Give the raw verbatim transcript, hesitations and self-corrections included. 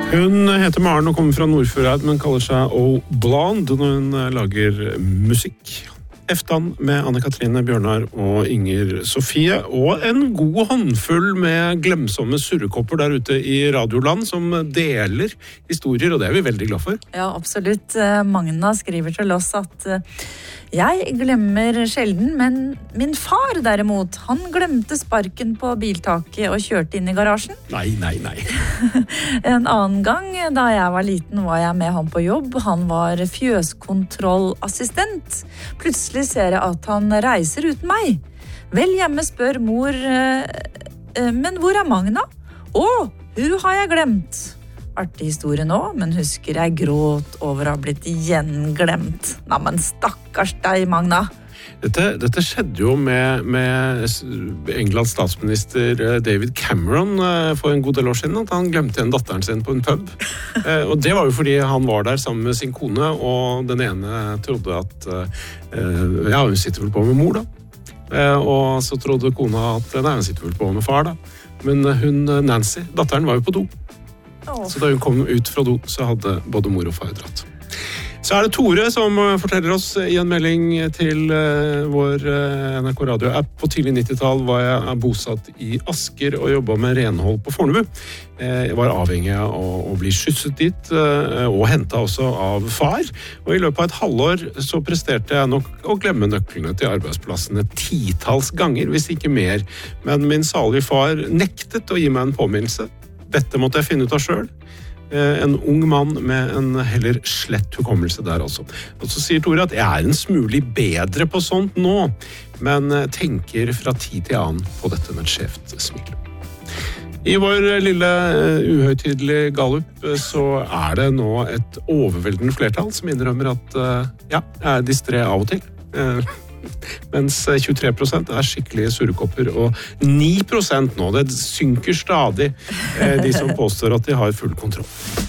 Hun heter Maren og kommer fra Nordfjordeid, men kaller seg O-Blonde når hun lager musikk. Eftan med Anne-Katrine, Bjørnar og Inger Sofie, og en god håndfull med glemsomme surrekopper der ute i radioland som deler historier, og det er vi veldig glad for. Ja, absolutt. Magna skriver til oss at jeg glemmer sjelden, men min far derimot, han glemte sparken på biltaket og kjørte inn i garasjen. Nei, nei, nei. En annen gang, da jeg var liten, var jeg med han på jobb. Han var fjøskontrollassistent. Plutselig ser jeg at han reiser uten meg. Vel hjemme spør mor, men hvor er Magna? Å, hun har jeg glemt. Artig historie nå, men husker jeg gråt over å ha blitt gjenglemt. Nei, men stakkars deg, Magna. Dette, dette skjedde jo med, med Englands statsminister David Cameron for en god del år siden, at han glemte en datteren sin på en pub. Og det var jo fordi han var der sammen med sin kone, og den ene trodde at ja, hun sitter vel på med mor da. Og så trodde kona at nei, hun sitter vel på med far da. Men hun, Nancy, datteren var jo på do. Så da hun kom ut fra do, så hadde både mor og far dratt. Så er det Tore som forteller oss i en melding til uh, vår uh, N R K Radio-app. På tidlig nittitallet var jeg bosatt i Asker og jobbet med renhold på Fornebu. Uh, jeg var avhengig av å, å bli skysset dit, uh, og hentet også av far. Og i løpet av et halvår så presterte jeg nok å glemme nøklene til arbeidsplassene titals ganger, hvis ikke mer. Men min salige far nektet å gi meg en påminnelse. Dette måtte jeg finne ut av selv. En ung mann med en heller slett hukommelse der også. Og så sier Tore at jeg er en smule bedre på sånt nå, men tenker fra tid til annen på dette med et skjevt smil. I vår lille uhøytidelige gallup så er det nå et overveldende flertall som innrømmer at ja, jeg er distré av og til. Mens tjuetre prosent er skikkelige surrekopper, og ni prosent nå, det synker stadig, de som påstår at de har full kontroll.